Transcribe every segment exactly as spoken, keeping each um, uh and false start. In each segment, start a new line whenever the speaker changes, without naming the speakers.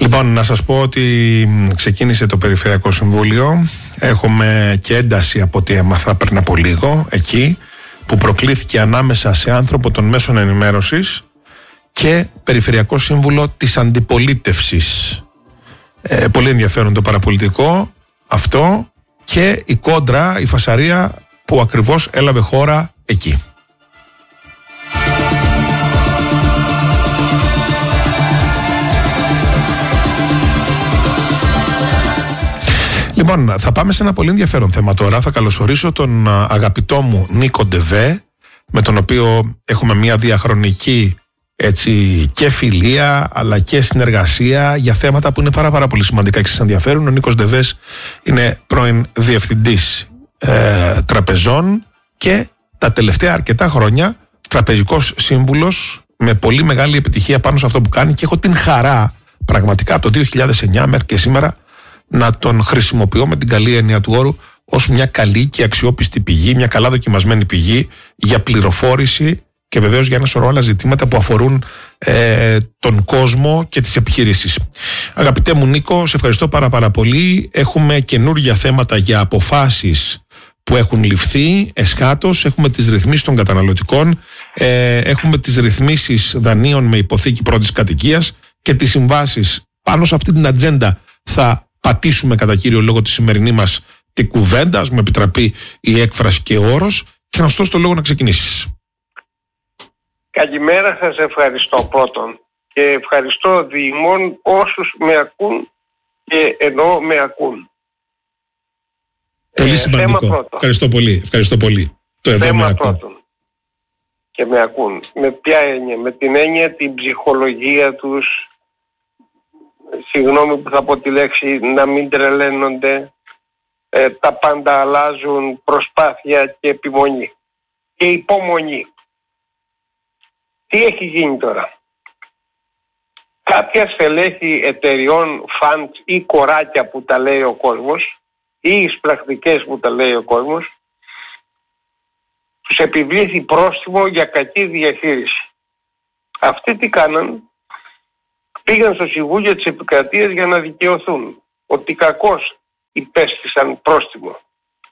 Λοιπόν, να σας πω ότι ξεκίνησε το Περιφερειακό Συμβούλιο. Έχουμε και ένταση από ό,τι έμαθα πριν από λίγο εκεί, που προκλήθηκε ανάμεσα σε άνθρωπο των μέσων ενημέρωσης και Περιφερειακό Σύμβουλο της Αντιπολίτευσης. Ε, πολύ ενδιαφέρον το παραπολιτικό αυτό και η κόντρα, η φασαρία που ακριβώς έλαβε χώρα εκεί. Λοιπόν, θα πάμε σε ένα πολύ ενδιαφέρον θέμα τώρα. Θα καλωσορίσω τον αγαπητό μου Νίκο Ντεβέ, με τον οποίο έχουμε μια διαχρονική έτσι, και φιλία αλλά και συνεργασία για θέματα που είναι πάρα, πάρα πολύ σημαντικά και σας ενδιαφέρουν. Ο Νίκος Ντεβές είναι πρώην διευθυντής ε, τραπεζών και τα τελευταία αρκετά χρόνια τραπεζικός σύμβουλος με πολύ μεγάλη επιτυχία πάνω σε αυτό που κάνει, και έχω την χαρά πραγματικά από το δύο χιλιάδες εννιά μέχρι και σήμερα να τον χρησιμοποιώ με την καλή έννοια του όρου ως μια καλή και αξιόπιστη πηγή, μια καλά δοκιμασμένη πηγή για πληροφόρηση και βεβαίως για ένα σωρό άλλα ζητήματα που αφορούν ε, τον κόσμο και τις επιχειρήσεις. Αγαπητέ μου Νίκο, σε ευχαριστώ πάρα πάρα πολύ. Έχουμε καινούργια θέματα για αποφάσεις που έχουν ληφθεί εσχάτως. Έχουμε τις ρυθμίσεις των καταναλωτικών, ε, έχουμε τις ρυθμίσεις δανείων με υποθήκη πρώτης κατοικίας και τις συμβάσεις. Πάνω σε αυτή την ατζέντα θα πατήσουμε κατά κύριο λόγο τη σημερινή μας την κουβέντα, ας μου επιτραπεί η έκφραση και ο όρος, και να σου δώσω το λόγο να ξεκινήσεις.
Καλημέρα, σας ευχαριστώ πρώτον και ευχαριστώ διημών όσους με ακούν και ενώ με ακούν.
Πολύ ε, σημαντικό. Ευχαριστώ πολύ. Ευχαριστώ πολύ. Το εδώ
θέμα
με ακούν.
Πρώτον. Και με ακούν. Με ποια έννοια? Με την έννοια την ψυχολογία τους, συγγνώμη που θα πω τη λέξη, να μην τρελαίνονται, ε, τα πάντα αλλάζουν, προσπάθεια και επιμονή και υπομονή. Τι έχει γίνει τώρα? Κάποια στελέχη εταιριών, φαντς ή κοράκια που τα λέει ο κόσμος, ή εισπρακτικές που τα λέει ο κόσμος, τους επιβλήθη πρόστιμο για κακή διαχείριση. Αυτοί τι κάναν? Πήγαν στο Συμβούλιο της Επικρατείας για να δικαιωθούν ότι κακώς υπέστησαν πρόστιμο.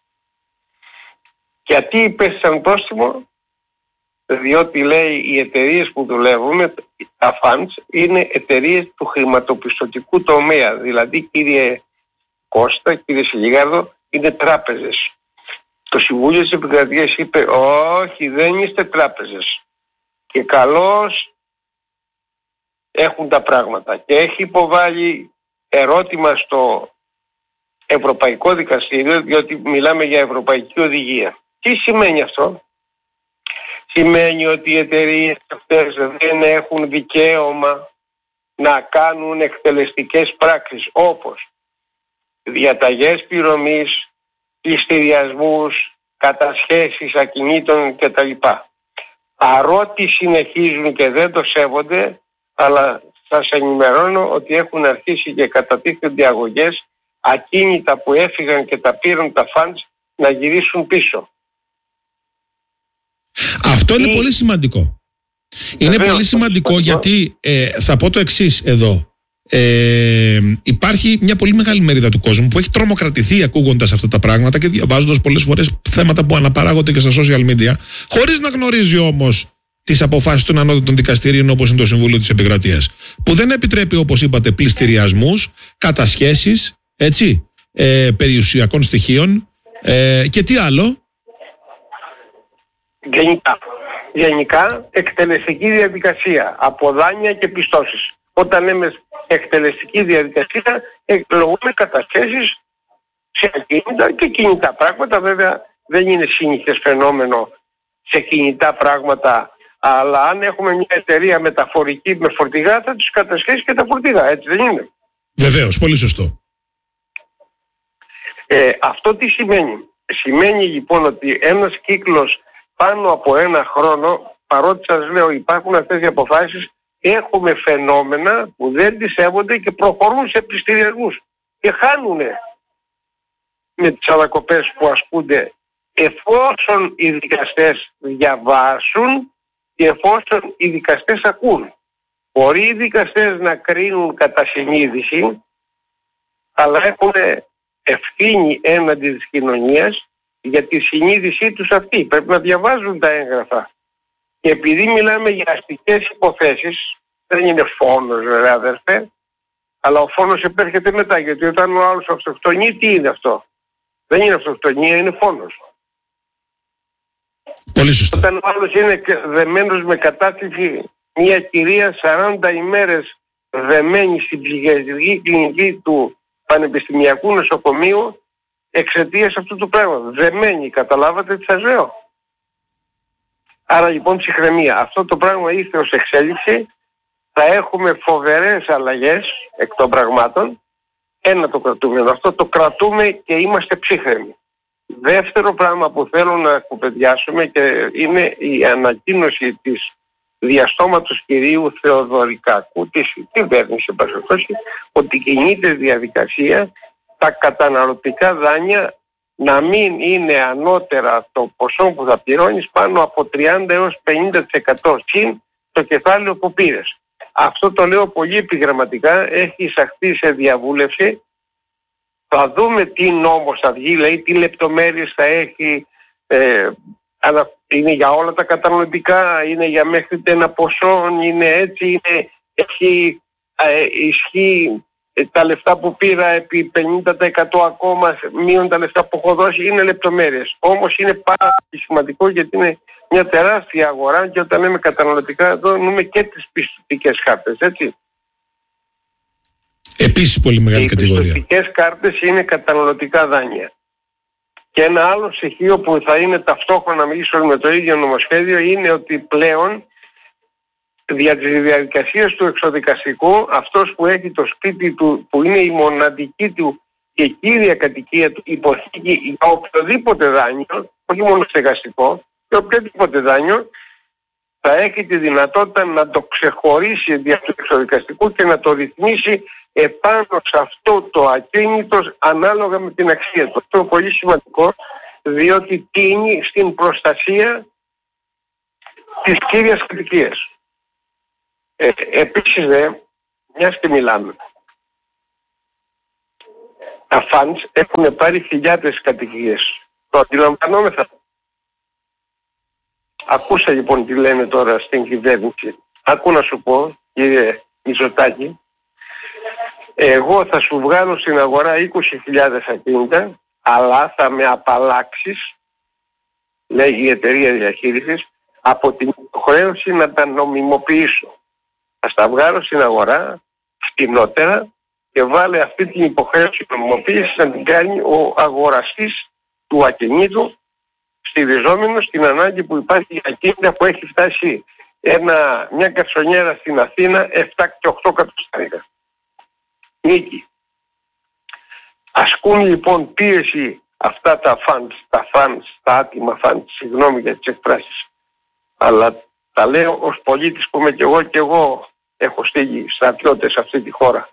Γιατί υπέστησαν πρόστιμο? Διότι λέει οι εταιρείες που δουλεύουμε, τα funds, είναι εταιρείες του χρηματοπιστωτικού τομέα. Δηλαδή, κύριε Κώστα, κύριε Σιλιγάρδο, είναι τράπεζες. Το Συμβούλιο της Επικρατείας είπε όχι, δεν είστε τράπεζες. Και καλώς έχουν τα πράγματα. Και έχει υποβάλει ερώτημα στο Ευρωπαϊκό Δικαστήριο, διότι μιλάμε για Ευρωπαϊκή Οδηγία. Τι σημαίνει αυτό? Σημαίνει ότι οι εταιρείες αυτές δεν έχουν δικαίωμα να κάνουν εκτελεστικές πράξεις όπως διαταγές πληρωμής, πληστηριασμούς, κατασχέσεις ακινήτων κτλ. Παρότι συνεχίζουν και δεν το σέβονται, αλλά σας ενημερώνω ότι έχουν αρχίσει και κατατίθενται αγωγές ακίνητα που έφυγαν και τα πήραν τα funds να γυρίσουν πίσω.
Αυτό είναι Ή... πολύ σημαντικό. Είναι Βεβαίως, πολύ σημαντικό, σημαντικό γιατί ε, θα πω το εξής εδώ. Ε, υπάρχει μια πολύ μεγάλη μερίδα του κόσμου που έχει τρομοκρατηθεί ακούγοντας αυτά τα πράγματα και διαβάζοντας πολλές φορές θέματα που αναπαράγονται και στα social media, χωρίς να γνωρίζει όμως τις αποφάσεις των ανώτατων δικαστηρίων, όπως είναι το Συμβούλιο της Επικρατείας, που δεν επιτρέπει, όπως είπατε, πληστηριασμούς, κατασχέσεις, έτσι, ε, περιουσιακών στοιχείων ε, και τι άλλο?
Γενικά, γενικά εκτελεστική διαδικασία από δάνεια και πιστώσεις. Όταν λέμε εκτελεστική διαδικασία, εκλογούμε κατασχέσεις σε ακίνητα και κινητά πράγματα. Βέβαια δεν είναι σύνηθες φαινόμενο σε κινητά πράγματα, αλλά αν έχουμε μια εταιρεία μεταφορική με φορτηγά, θα τους κατασχέσει και τα φορτηγά, έτσι δεν είναι?
Βεβαίως, πολύ σωστό.
Ε, αυτό τι σημαίνει? Σημαίνει λοιπόν ότι ένας κύκλος πάνω από ένα χρόνο, παρότι σας λέω υπάρχουν αυτές οι αποφάσεις, έχουμε φαινόμενα που δεν τις σέβονται και προχωρούν σε πληστηριασμούς και χάνουν με τις ανακοπές που ασκούνται, εφόσον οι δικαστές διαβάσουν και εφόσον οι δικαστές ακούν. Μπορεί οι δικαστές να κρίνουν κατά συνείδηση, αλλά έχουν ευθύνη έναντι της κοινωνίας για τη συνείδησή τους αυτή. Πρέπει να διαβάζουν τα έγγραφα. Και επειδή μιλάμε για αστικές υποθέσεις, δεν είναι φόνος βέβαια αδερφέ, αλλά ο φόνος επέρχεται μετά, γιατί όταν ο άλλος αυτοκτονεί, τι είναι αυτό? Δεν είναι αυτοκτονία, είναι φόνος.
Πολύ σωστά.
Όταν ο άλλος είναι δεμένος με κατάθλιψη, μια κυρία σαράντα ημέρες δεμένη στην ψυχιατρική κλινική του Πανεπιστημιακού Νοσοκομείου εξαιτίας αυτού του πράγματος. Δεμένη, καταλάβατε τι σας λέω? Άρα λοιπόν ψυχραιμία. Αυτό το πράγμα ήρθε ως εξέλιξη. Θα έχουμε φοβερές αλλαγές εκ των πραγμάτων. Ένα το κρατούμε. Αυτό το κρατούμε και είμαστε ψύχρεμοι. Δεύτερο πράγμα που θέλω να κουβεντιάσουμε και είναι η ανακοίνωση της διαστόματος κυρίου Θεοδωρικάκου, της κυβέρνησης, ότι κινείται διαδικασία τα καταναλωτικά δάνεια να μην είναι ανώτερα το ποσό που θα πληρώνεις πάνω από τριάντα έως πενήντα τοις εκατό συν το κεφάλαιο που πήρες. Αυτό το λέω πολύ επιγραμματικά, έχει εισαχθεί σε διαβούλευση. Θα δούμε τι νόμος θα βγει, δηλαδή τι λεπτομέρειες θα έχει, ε, είναι για όλα τα καταναλωτικά, είναι για μέχρι ένα ποσό, είναι έτσι, είναι, έχει ε, ισχύει ε, τα λεφτά που πήρα επί πενήντα τοις εκατό ακόμα μείον τα λεφτά που έχω δώσει, είναι λεπτομέρειες. Όμως είναι πάρα πολύ σημαντικό γιατί είναι μια τεράστια αγορά και όταν λέμε καταναλωτικά εδώ εννοούμε και τις πιστωτικές κάρτες, έτσι.
Επίσης πολύ μεγάλη
οι
κατηγορία. Οι
πιστωτικές κάρτες είναι καταναλωτικά δάνεια. Και ένα άλλο στοιχείο που θα είναι ταυτόχρονα ίσως με το ίδιο νομοσχέδιο είναι ότι πλέον δια της διαδικασίας του εξοδικαστικού αυτός που έχει το σπίτι του που είναι η μοναδική του και κύρια κατοικία του υποθήκη για οποιοδήποτε δάνειο, όχι μόνο στεγαστικό, για οποιοδήποτε δάνειο, θα έχει τη δυνατότητα να το ξεχωρίσει δια του εξοδικαστικού και να το ρυθμίσει επάνω σε αυτό το ακίνητο ανάλογα με την αξία του. Αυτό είναι πολύ σημαντικό, διότι τίνει στην προστασία της κύριας κατοικίας. Ε, επίσης δε, μιας και μιλάμε, τα funds έχουν πάρει χιλιάδες κατοικίες. Το αντιλαμβανόμεθα. Ακούσα λοιπόν τι λένε τώρα στην κυβέρνηση. Άκου να σου πω, κύριε Μητσοτάκη, εγώ θα σου βγάλω στην αγορά είκοσι χιλιάδες ακίνητα, αλλά θα με απαλλάξεις, λέει η εταιρεία διαχείρισης, από την υποχρέωση να τα νομιμοποιήσω. Θα τα βγάλω στην αγορά φτηνότερα και βάλε αυτή την υποχρέωση νομιμοποίησης να την κάνει ο αγοραστής του ακινήτου, στηριζόμενος στην ανάγκη που υπάρχει για ακίνητα που έχει φτάσει ένα, μια καρσονιέρα στην Αθήνα επτά και οκτώ εκατοστάρικα. Νίκη. Ασκούν λοιπόν πίεση αυτά τα funds, τα funds, τα άτιμα funds, συγγνώμη για τις εκφράσεις, αλλά τα λέω ως πολίτης που είμαι και εγώ και εγώ έχω στείλει στρατιώτες σε αυτή τη χώρα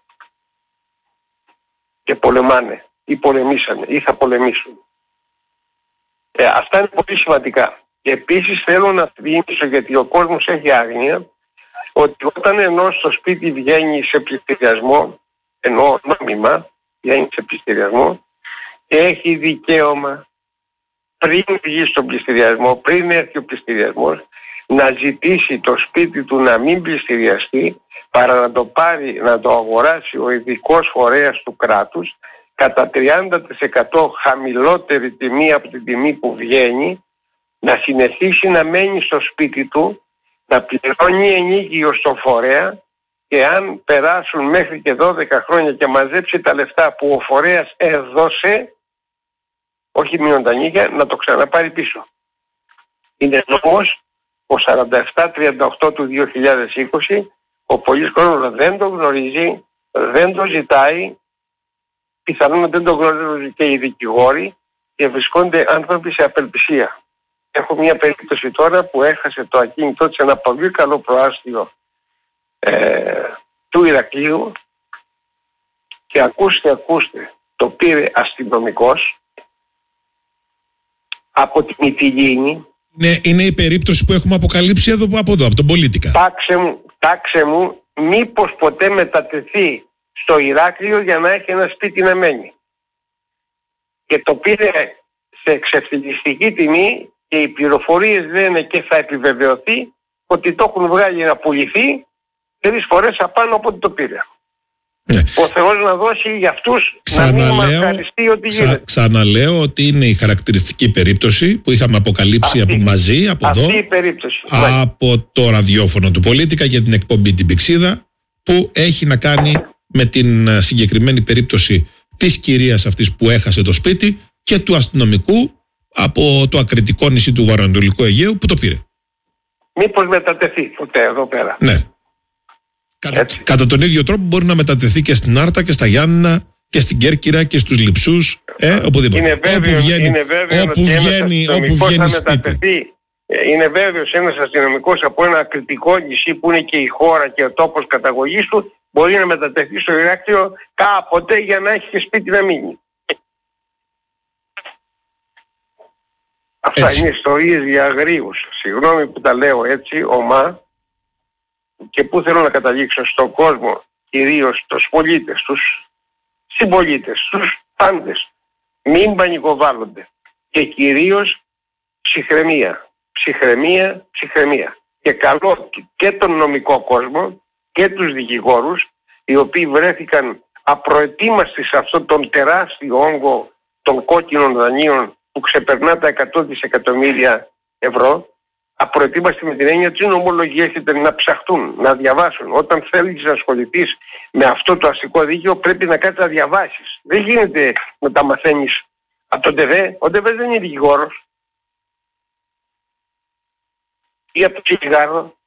και πολεμάνε ή πολεμήσανε ή θα πολεμήσουν. Ε, αυτά είναι πολύ σημαντικά. Και επίσης θέλω να θυμίσω, γιατί ο κόσμος έχει άγνοια, ότι όταν ενώ στο σπίτι βγαίνει σε πληστηριασμό, ενώ νόμιμα βγαίνει σε πληστηριασμό, έχει δικαίωμα πριν βγει στον πληστηριασμό, πριν έρθει ο πληστηριασμός, να ζητήσει το σπίτι του να μην πληστηριαστεί, παρά να το πάρει, να το αγοράσει ο ειδικός φορέας του κράτους κατά τριάντα τοις εκατό χαμηλότερη τιμή από την τιμή που βγαίνει, να συνεχίσει να μένει στο σπίτι του, να πληρώνει ενίκιο στο φορέα και αν περάσουν μέχρι και δώδεκα χρόνια και μαζέψει τα λεφτά που ο φορέας έδωσε, όχι μείον τα νίκια, να το ξαναπάρει πίσω. Είναι νόμος ο σαράντα επτά τριάντα οκτώ του δύο χιλιάδες είκοσι, ο πολλής κόσμος δεν το γνωρίζει, δεν το ζητάει, πιθανόν δεν το γνωρίζουν και οι δικηγόροι και βρισκόνται άνθρωποι σε απελπισία. Έχω μια περίπτωση τώρα που έχασε το ακίνητό της ένα πολύ καλό προάστιο ε, του Ηρακλείου και ακούστε, ακούστε, το πήρε αστυνομικός από τη Μυτιλήνη.
Ναι, είναι η περίπτωση που έχουμε αποκαλύψει εδώ από εδώ, από τον Πολίτικα.
Τάξε μου, τάξε μου μήπως ποτέ μετατεθεί στο Ηράκλειο για να έχει ένα σπίτι να μένει. Και το πήρε σε εξευθυλιστική τιμή και οι πληροφορίες λένε και θα επιβεβαιωθεί ότι το έχουν βγάλει να πουληθεί τρεις φορές απάνω από ό,τι το πήρε. Ναι. Ο Θεός να δώσει για αυτούς ξαναλέω, να μην μας ευχαριστεί ότι
ξα,
γίνεται.
Ξαναλέω ότι είναι η χαρακτηριστική περίπτωση που είχαμε αποκαλύψει αυτή, από μαζί, από
αυτή
εδώ,
η περίπτωση,
από ναι. το ραδιόφωνο του Πολίτικα για την εκπομπή την Πηξίδα, που έχει να κάνει με την συγκεκριμένη περίπτωση της κυρίας αυτής που έχασε το σπίτι και του αστυνομικού από το ακριτικό νησί του Βορειοανατολικού Αιγαίου που το πήρε.
Μήπως μετατεθεί ποτέ εδώ πέρα.
Ναι. Κατά, κατά τον ίδιο τρόπο μπορεί να μετατεθεί και στην Άρτα και στα Γιάννηνα και στην Κέρκυρα και στους Λειψούς, ε, οπουδήποτε.
Είναι βέβαιο,
όπου βγαίνει,
είναι βέβαιο
όπου βγαίνει, όπου βγαίνει σπίτι.
Είναι βέβαιος ένας αστυνομικός από ένα ακριτικό νησί που είναι και η χώρα και ο τόπος καταγωγής του μπορεί να μετατεθεί στο Ηράκλειο κάποτε για να έχει και σπίτι να μείνει. Αυτά είναι ιστορίες για αγρίους. Συγγνώμη που τα λέω έτσι, ομά, και πού θέλω να καταλήξω στον κόσμο, κυρίως τους πολίτες, τους συμπολίτες, τους πάντες. Μην πανικοβάλλονται. Και κυρίως ψυχραιμία. Ψυχραιμία, ψυχραιμία. Και καλό και τον νομικό κόσμο και τους δικηγόρους, οι οποίοι βρέθηκαν απροετοίμαστοι σε αυτόν τον τεράστιο όγκο των κόκκινων δανείων που ξεπερνά τα εκατό δισεκατομμύρια ευρώ, απροετοίμαστοι με την έννοια ότι οι νομολογίες ήταν να ψαχτούν, να διαβάσουν. Όταν θέλεις να ασχοληθείς με αυτό το αστικό δίκαιο πρέπει να κάτσεις να διαβάσεις. Δεν γίνεται να τα μαθαίνεις από τον ΤΕΒΕ. Ο ΤΕΒΕ δεν είναι δικηγόρος. Ή από το τσιγάρο.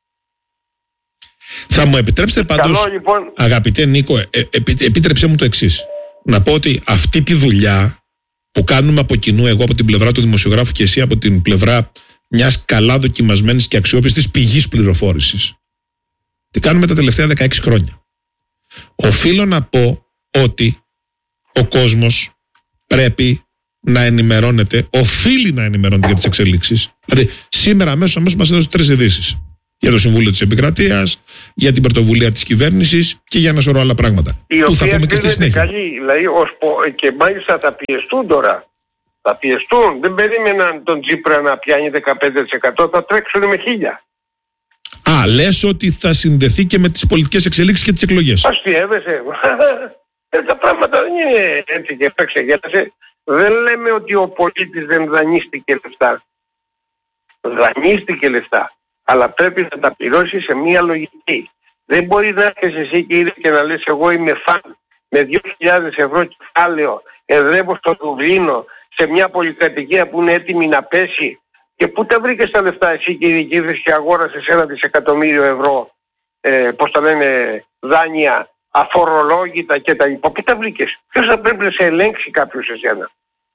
Θα μου επιτρέψετε πάντως,
Καλό, λοιπόν.
αγαπητέ Νίκο, ε, ε, επίτρεψέ μου το εξής. Να πω ότι αυτή τη δουλειά που κάνουμε από κοινού, εγώ από την πλευρά του δημοσιογράφου και εσύ από την πλευρά μιας καλά δοκιμασμένης και αξιόπιστης πηγής πληροφόρησης, τι κάνουμε τα τελευταία δεκαέξι χρόνια. Οφείλω να πω ότι ο κόσμος πρέπει να ενημερώνεται, οφείλει να ενημερώνεται για τις εξελίξεις. Δηλαδή, σήμερα αμέσως αμέσως μας έδωσε τρεις ειδήσεις. Για το Συμβούλιο της Επικρατείας, για την πρωτοβουλία της κυβέρνησης και για ένα σωρό άλλα πράγματα.
Οι
που θα πούμε και στη συνέχεια.
Καλή, δηλαδή, ως, και μάλιστα θα πιεστούν τώρα. Θα πιεστούν. Δεν περίμεναν τον Τσίπρα να πιάνει δεκαπέντε τοις εκατό, θα τρέξουν με χίλια.
Α, λες ότι θα συνδεθεί και με τις πολιτικές εξελίξεις και τις εκλογές.
Αστιεύεσαι. Τα πράγματα δεν είναι έτσι και παίξε γέλασε. Δεν λέμε ότι ο πολίτης δεν δανείστηκε λεφτά. Δανείστηκε λεφτά. Αλλά πρέπει να τα πληρώσει σε μία λογική. Δεν μπορεί να έρχεσαι εσύ κύριε και να λες εγώ είμαι φαν με δύο χιλιάδες ευρώ κεφάλαιο, εδρεύω στο Δουβλίνο σε μια πολυκατοικία που είναι έτοιμη να πέσει, και πού τα βρήκες τα λεφτά εσύ κύριε και ήρθες και αγόρασες ένα δισεκατομμύριο ευρώ, ε, πώς τα λένε, δάνεια αφορολόγητα κτλ. Πού τα βρήκες? Ποιος θα πρέπει να σε ελέγξει κάποιος εσένα?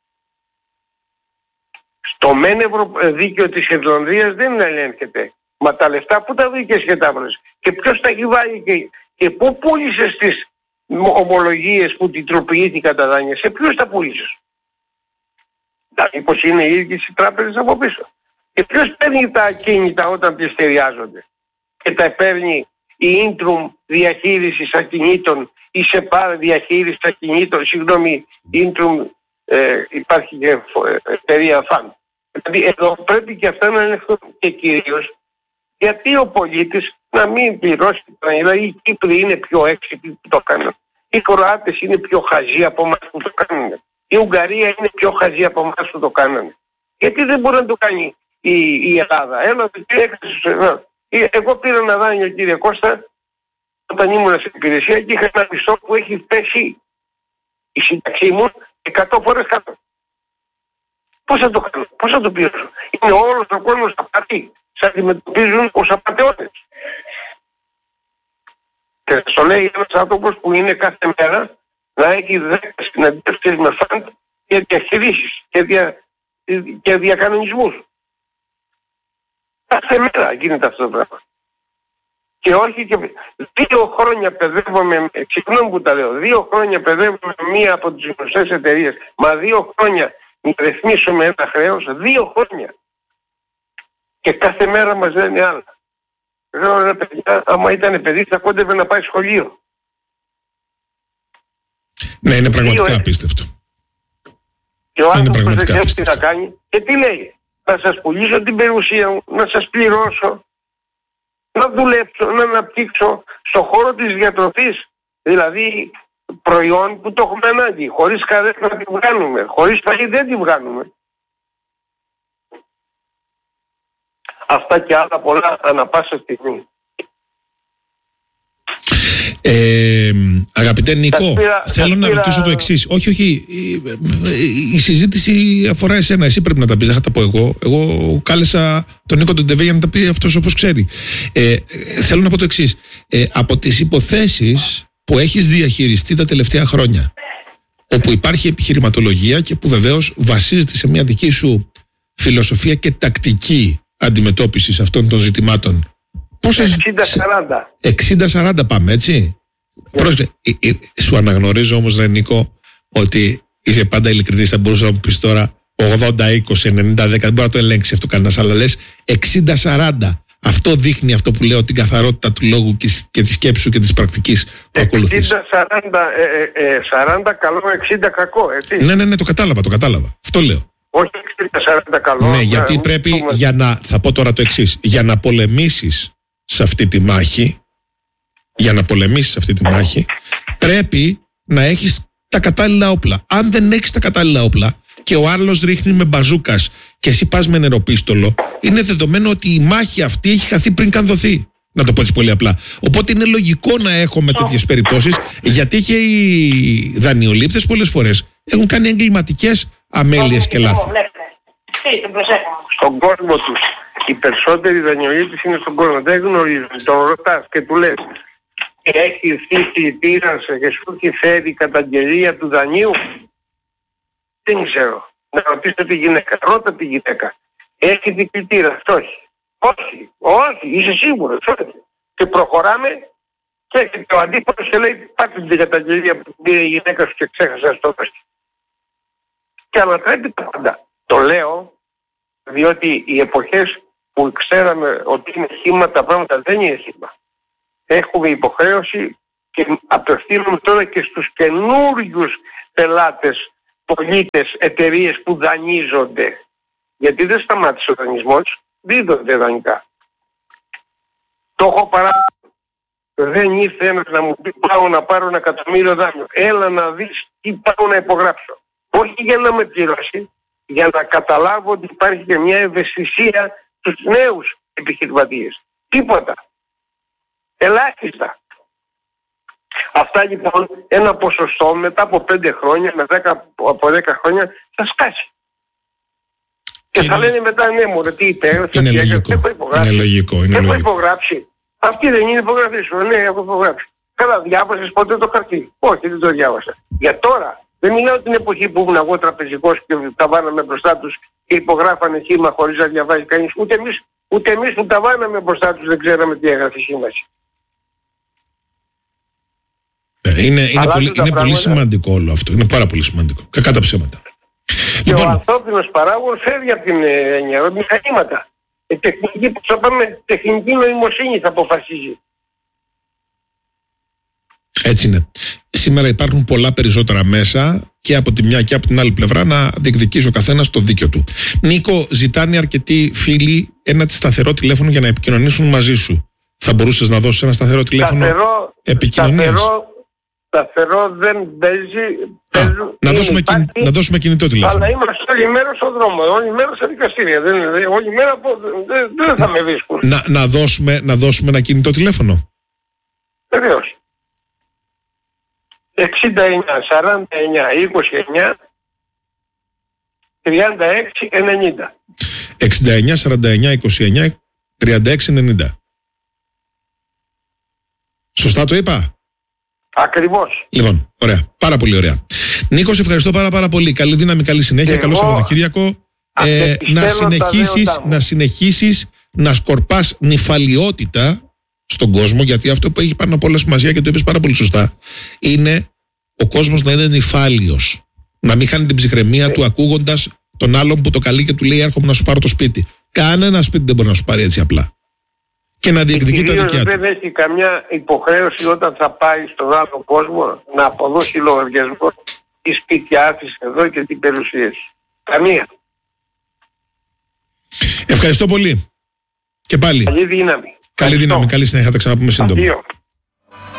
Στο μένευρο δίκαιο της Ιρλανδίας δεν ελέγχεται. Μα τα λεφτά πού τα βρήκες και τα βρες? Και ποιος τα έχει βάλει και, και πού πούλησες τις ομολογίες που την τροποποιήθηκαν τα δάνεια? Σε ποιους τα πούλησες? Μήπως είναι οι ίδιες οι τράπεζες από πίσω? Και ποιος παίρνει τα ακίνητα όταν πληστηριάζονται και τα παίρνει η Intrum διαχείρισης ακινήτων, η ΣΕΠΑ διαχείρισης ακινήτων, συγγνώμη, Intrum ε, υπάρχει και εταιρεία ΦΑΝ. Δηλαδή εδώ πρέπει και αυτά να ελεγχθούν, και κυρίως γιατί ο πολίτης να μην πληρώσει. Δηλαδή οι Κύπροι είναι πιο έξυπνοι που το κάνουν. Οι Κροάτες είναι πιο χαζοί από εμάς που το κάνουν. Η Ουγγαρία είναι πιο χαζή από εμάς που το κάνανε. Γιατί δεν μπορεί να το κάνει η, η Ελλάδα? Έλα, κύριε, εγώ πήρα ένα δάνειο κύριε Κώστα όταν ήμουν στην υπηρεσία και είχα ένα μισθό που έχει πέσει η σύνταξή μου εκατό φορές κάτω. Πώς θα το κάνω? Πώς θα το πληρώσω? Είναι όλος ο κόσμος απατή. Σε αντιμετωπίζουν ως απατεώνες. Και στο λέει ένας άνθρωπος που είναι κάθε μέρα να έχει δέκα συναντήσεις με φαντ και διαχειρίσεις και, δια, και διακανονισμούς. Κάθε μέρα γίνεται αυτό το πράγμα. Και όχι και δύο χρόνια παιδεύομαι, συγγνώμη που τα λέω, δύο χρόνια παιδεύομαι μία από τις γνωστές εταιρείες, μα δύο χρόνια να ρυθμίσουμε ένα χρέος, δύο χρόνια. Και κάθε μέρα μας λένε άλλα. Λέω ρε παιδιά, άμα ήταν παιδί θα κόντευε να πάει σχολείο.
Ναι, είναι πραγματικά
Δύο,
απίστευτο.
Και ο άνθρωπος δεν ξέρει τι θα κάνει. Και τι λέει? Να σας πουλήσω την περιουσία μου, να σας πληρώσω, να δουλέψω, να αναπτύξω στον χώρο της διατροφής. Δηλαδή προϊόν που το έχουμε ανάγκη. Χωρίς καρές να τη βγάνουμε. Χωρίς φαγή δεν τη βγάνουμε. Αυτά και άλλα πολλά ανά πάσα στιγμή.
Ε, αγαπητέ Νίκο,
πήρα,
θέλω να
πήρα...
ρωτήσω το εξής. Όχι, όχι, η, η συζήτηση αφορά εσένα. Εσύ πρέπει να τα πεις, δεν θα τα πω εγώ. Εγώ κάλεσα τον Νίκο τον Ντεβέ για να τα πει αυτός όπως ξέρει. Ε, θέλω να πω το εξής. Ε, από τις υποθέσεις που έχεις διαχειριστεί τα τελευταία χρόνια, όπου υπάρχει επιχειρηματολογία και που βεβαίως βασίζεται σε μια δική σου φιλοσοφία και τακτική αντιμετώπισης αυτών των ζητημάτων.
εξήντα σαράντα.
εξήντα σαράντα πάμε, έτσι. Yeah. Πρόσεχε, σου αναγνωρίζω όμως, ρε Νίκο, ότι είσαι πάντα ειλικρινής. Θα μπορούσα να μου πεις τώρα ογδόντα είκοσι, ενενήντα δέκα, δεν μπορεί να το ελέγξει αυτό κανένας, αλλά λες εξήντα σαράντα. Αυτό δείχνει αυτό που λέω, την καθαρότητα του λόγου και της σκέψης σου και της πρακτικής που ακολουθείς.
εξήντα σαράντα, ε, ε, σαράντα καλό, εξήντα κακό, έτσι.
Ναι, ναι, ναι, το κατάλαβα, το κατάλαβα. Αυτό λέω.
Όχι εξήντα σαράντα καλό.
Ναι, γιατί να, πρέπει πούμε... για να, θα πω τώρα το εξής, για να πολεμήσεις σε αυτή τη μάχη, για να πολεμήσεις σε αυτή τη μάχη, πρέπει να έχεις τα κατάλληλα όπλα. Αν δεν έχεις τα κατάλληλα όπλα και ο άλλος ρίχνει με μπαζούκας και εσύ πας με νεροπίστολο, είναι δεδομένο ότι η μάχη αυτή έχει χαθεί πριν καν δοθεί. Να το πω έτσι πολύ απλά. Οπότε είναι λογικό να έχουμε τέτοιες περιπτώσεις, γιατί και οι δανειολήπτες πολλές φορές έχουν κάνει εγκληματικές αμέλειες και λάθη.
Στον κόσμο τους οι περισσότεροι δανειολήπτες είναι στον κόσμο. Δεν γνωρίζουν. Τον ρωτάς και του λες έχει στήσει τύρας και σου έχει φέρει καταγγελία του δανείου? Δεν ξέρω. Να ρωτήσω τη γυναίκα. Ρώτα τη γυναίκα. Έχει δικλητήρα? Όχι. Όχι. Όχι. Είσαι σίγουρος? Όχι. Και προχωράμε και ο αντίπαλος και λέει πάτε την καταγγελία που πήρε η γυναίκα σου και ξέχασα στο πέστη. Και ανατρέπει τα πάντα. Το λέω διότι οι εποχές που ξέραμε ότι είναι χύμα τα πράγματα δεν είναι χύμα. Έχουμε υποχρέωση και απευθύνουμε τώρα και στους καινούριους πελάτες, πολίτες, εταιρείες που δανείζονται. Γιατί δεν σταμάτησε ο δανεισμός, δίδονται δανεικά. Το έχω παράδειγμα. Δεν ήρθε ένας να μου πει πάω να πάρω ένα εκατομμύριο δάνειο. Έλα να δεις τι πάω να υπογράψω. Όχι για να με πληρώσει, για να καταλάβω ότι υπάρχει και μια ευαισθησία στους νέους επιχειρηματίες. Τίποτα. Ελάχιστα. Αυτά λοιπόν ένα ποσοστό μετά από πέντε χρόνια, με δέκα, από δέκα χρόνια θα σκάσει. Και, και θα είναι... λένε μετά ναι μου, τι είπε,
είναι λογικό. Έχω υπογράψει. Είναι λογικό. Είναι
έχω
λογικό.
υπογράψει. Αυτή δεν είναι υπογραφή σου. Ναι, έχω υπογράψει. Καλά, διάβασες ποτέ το χαρτί? Όχι, δεν το διάβασα. Για τώρα. Δεν μιλάω την εποχή που ήμουν εγώ τραπεζικός και τα βάναμε μπροστά τους και υπογράφανε χήμα χωρίς να διαβάζει κανείς. Ούτε εμείς, ούτε εμείς που τα βάναμε μπροστά τους δεν ξέραμε τι έγραφε η σύμβαση.
Είναι, είναι, πολύ, είναι πολύ σημαντικό όλο αυτό. Είναι πάρα πολύ σημαντικό. Κακά τα ψέματα.
Και λοιπόν, ο ανθρώπινος παράγων φεύγει από την έννοια, μηχανήματα. Η τεχνική, που θα πάμε, τεχνική νοημοσύνη θα αποφασίζει.
Έτσι είναι. Σήμερα υπάρχουν πολλά περισσότερα μέσα και από τη μια και από την άλλη πλευρά να διεκδικήσει ο καθένας το δίκιο του. Νίκο, ζητάνε αρκετοί φίλοι ένα σταθερό τηλέφωνο για να επικοινωνήσουν μαζί σου. Θα μπορούσες να δώσεις ένα σταθερό τηλέφωνο σταθερό, επικοινωνίας?
Σταθερό, σταθερό δεν παίζει.
Α, να, δώσουμε υπάρχει, κιν, να δώσουμε κινητό τηλέφωνο.
Αλλά είμαστε όλη μέρα στον δρόμο, όλη μέρα στα δικαστήρια. Δεν, όλη μέρα δεν, δεν θα με βρίσκουν.
Να, να, δώσουμε, να δώσουμε ένα κινητό τηλέφωνο.
Βεβαίως. εξήντα εννιά, σαράντα εννιά, είκοσι εννιά, τριάντα έξι, ενενήντα.
εξήντα εννιά, σαράντα εννιά, είκοσι εννιά, τριάντα έξι, ενενήντα. Σωστά το είπα?
Ακριβώς.
Λοιπόν, ωραία. Πάρα πολύ ωραία. Νίκο, σε ευχαριστώ πάρα πάρα πολύ. Καλή δύναμη, καλή συνέχεια. Καλό Σαββατοκύριακο. Ε, να, συνεχίσεις, να συνεχίσεις να σκορπάς νυφαλιότητα στον κόσμο, γιατί αυτό που έχει πάνω απ' όλα σημασία και το είπες πάρα πολύ σωστά είναι ο κόσμος να είναι νυφάλιος, να μην χάνει την ψυχραιμία ε. του ακούγοντας τον άλλον που το καλεί και του λέει έρχομαι να σου πάρω το σπίτι. Κανένα σπίτι δεν μπορεί να σου πάρει έτσι απλά. και να διεκδικεί τα δικιά του.
Δεν έχει καμιά υποχρέωση όταν θα πάει στον άλλο κόσμο να αποδώσει λογαριασμό τη σπίτια της εδώ και την περιουσία. Καμία.
Ευχαριστώ πολύ. Και πάλι.
Καλή δύναμη.
Καλή δύναμη, καλή συνέχεια, θα τα ξαναπούμε σύντομα.
Αντίο.